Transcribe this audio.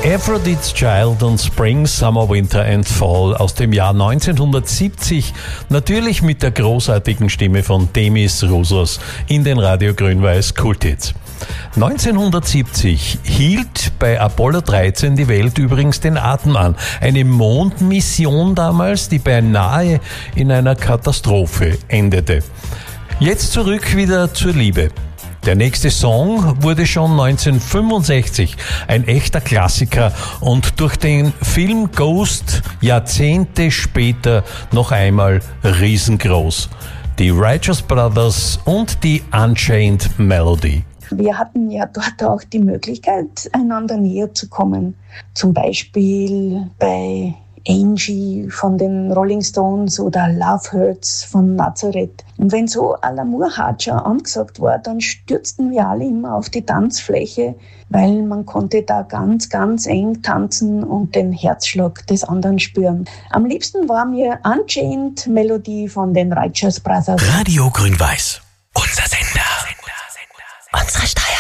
Aphrodite's Child und Spring, Summer, Winter and Fall aus dem Jahr 1970, natürlich mit der großartigen Stimme von Demis Roussos in den Radio Grün-Weiß Kulthits. 1970 hielt bei Apollo 13 die Welt übrigens den Atem an. Eine Mondmission damals, die beinahe in einer Katastrophe endete. Jetzt zurück wieder zur Liebe. Der nächste Song wurde schon 1965 ein echter Klassiker und durch den Film Ghost Jahrzehnte später noch einmal riesengroß. Die Righteous Brothers und die Unchained Melody. Wir hatten ja dort auch die Möglichkeit, einander näher zu kommen. Zum Beispiel bei Angie von den Rolling Stones oder Love Hurts von Nazareth. Und wenn so L'amour Haja angesagt war, dann stürzten wir alle immer auf die Tanzfläche, weil man konnte da ganz, ganz eng tanzen und den Herzschlag des anderen spüren. Am liebsten war mir Unchained Melody von den Righteous Brothers. Radio Grün-Weiß. Unser Sender. Unsere Steuer.